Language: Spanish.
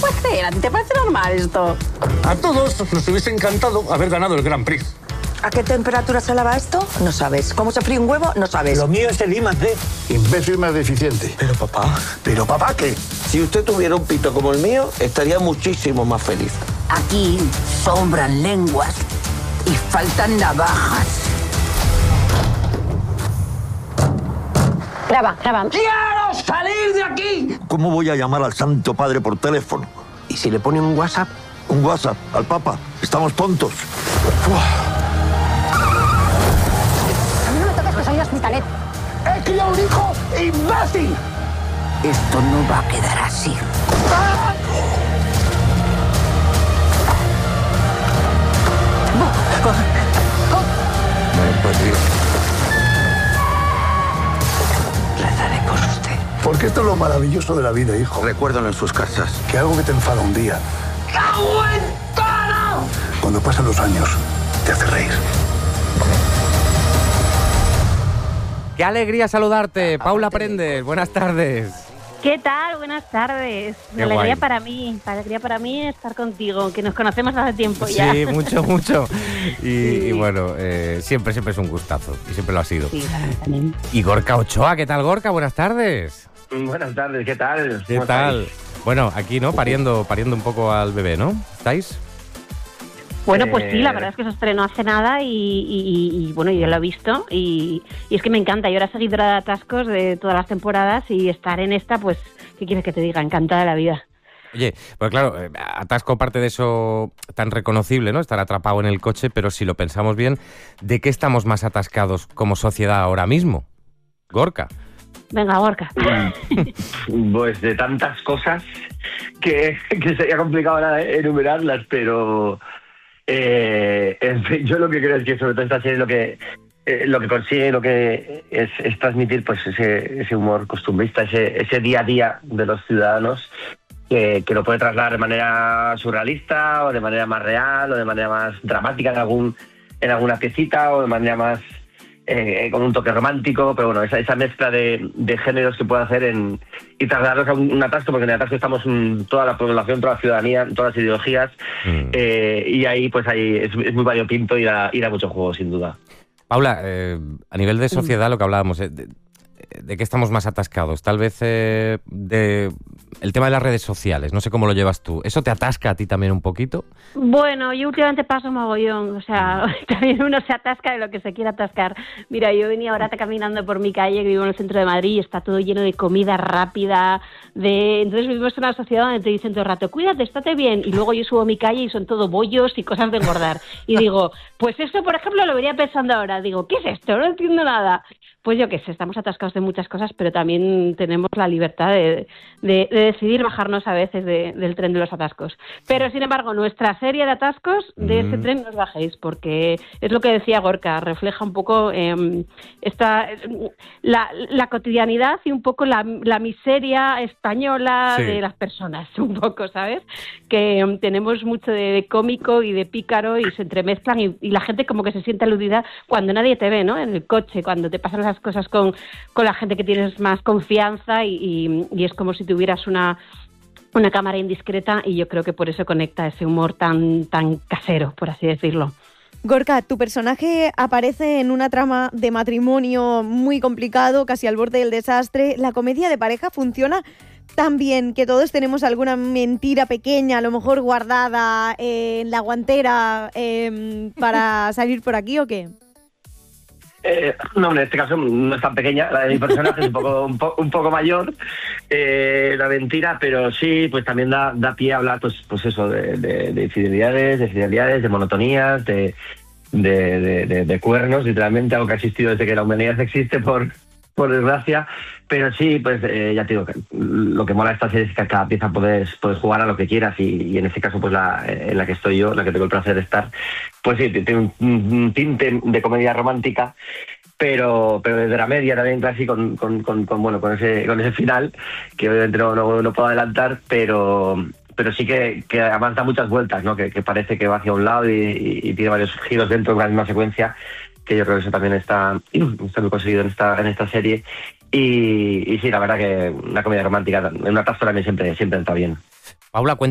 puede ser? ¿A ti te parece normal esto? A todos nos hubiese encantado haber ganado el Grand Prix. ¿A qué temperatura se lava esto? No sabes. ¿Cómo se fríe un huevo? No sabes. Lo mío es el I+D. Imbécil más deficiente. Pero papá, ¿qué? Si usted tuviera un pito como el mío, estaría muchísimo más feliz. Aquí sobran lenguas y faltan navajas. Graba. ¡Quiero salir de aquí! ¿Cómo voy a llamar al Santo Padre por teléfono? ¿Y si le pone un WhatsApp? Un WhatsApp al Papa. Estamos tontos. A mí no me toques que soy hospitalet. ¡He criado un hijo imbécil! Esto no va a quedar así. Rezaré por usted. Porque esto es lo maravilloso de la vida, hijo. Recuérdalo en sus casas. Que algo que te enfada un día, ¡Cago en todo! cuando pasan los años, te hace reír. Qué alegría saludarte, Paula Prendes. Buenas tardes. ¿Qué tal? Buenas tardes. Qué Alegría guay. alegría para mí estar contigo, que nos conocemos hace tiempo ya. Sí, mucho. Y bueno, siempre es un gustazo. Y siempre lo ha sido. Sí, también. Y Gorka Ochoa, ¿qué tal, Gorka? Buenas tardes. Buenas tardes, ¿qué tal? ¿Qué ¿Cómo tal? estáis? Bueno, aquí, ¿no? Pariendo un poco al bebé, ¿no? ¿Estáis? Bueno, pues sí, la verdad es que se estrenó hace nada y bueno, yo lo he visto y es que me encanta. Yo era seguidora de Atascos de todas las temporadas y estar en esta, pues, ¿qué quieres que te diga? Encantada de la vida. Oye, pues claro, Atasco parte de eso tan reconocible, ¿no? Estar atrapado en el coche, pero si lo pensamos bien, ¿de qué estamos más atascados como sociedad ahora mismo? Gorka. Venga, Gorka. Pues de tantas cosas que sería complicado ahora enumerarlas, pero en fin, yo lo que creo es que sobre todo esta serie lo que consigue, lo que es transmitir pues ese humor costumbrista, ese día a día de los ciudadanos que lo puede trasladar de manera surrealista o de manera más real o de manera más dramática en alguna piecita o de manera más con un toque romántico, pero bueno, esa mezcla de géneros que puede hacer y trasladarlos a un atasco, porque en el atasco estamos toda la población, toda la ciudadanía, todas las ideologías, y ahí pues es muy variopinto y da mucho juego, sin duda. Paula, a nivel de sociedad, lo que hablábamos, ¿de qué estamos más atascados? Tal vez de el tema de las redes sociales, no sé cómo lo llevas tú. ¿Eso te atasca a ti también un poquito? Bueno, yo últimamente paso mogollón, o sea, también uno se atasca de lo que se quiera atascar. Mira, yo venía ahora caminando por mi calle, que vivo en el centro de Madrid, y está todo lleno de comida rápida, entonces vivimos en una sociedad donde te dicen todo el rato, cuídate, estate bien, y luego yo subo a mi calle y son todo bollos y cosas de engordar. Y digo, pues esto, por ejemplo, lo venía pensando ahora, digo, ¿qué es esto? No entiendo nada. Pues yo qué sé, estamos atascados de muchas cosas, pero también tenemos la libertad de decidir bajarnos a veces del tren de los atascos. Pero, sin embargo, nuestra serie de atascos, de ese tren no os bajéis, porque es lo que decía Gorka, refleja un poco la cotidianidad y un poco la miseria española de las personas, un poco, ¿sabes? Que tenemos mucho de cómico y de pícaro y se entremezclan y la gente como que se siente aludida cuando nadie te ve, ¿no? En el coche, cuando te pasan las cosas con la gente que tienes más confianza y es como si tuvieras una cámara indiscreta y yo creo que por eso conecta ese humor tan casero, por así decirlo. Gorka, tu personaje aparece en una trama de matrimonio muy complicado, casi al borde del desastre. ¿La comedia de pareja funciona tan bien que todos tenemos alguna mentira pequeña, a lo mejor guardada en la guantera para salir por aquí o qué? No, en este caso no es tan pequeña, la de mi personaje es un poco mayor, la mentira, pero sí, pues también da pie a hablar, pues eso, de infidelidades, de monotonías, de cuernos, literalmente, algo que ha existido desde que la humanidad existe, por desgracia, pero sí, pues ya te digo, lo que mola de esta serie es que a cada pieza puedes jugar a lo que quieras y en este caso, pues en la que estoy yo, la que tengo el placer de estar, pues sí, tiene un tinte de comedia romántica, pero desde la media también casi con ese final, que obviamente no puedo adelantar, pero sí que además da muchas vueltas, ¿no? Que parece que va hacia un lado y tiene varios giros dentro de una misma secuencia, que yo creo que eso también está muy conseguido en esta serie. Y sí, la verdad que una comedia romántica en un atasco también siempre está bien. Paula, cuéntame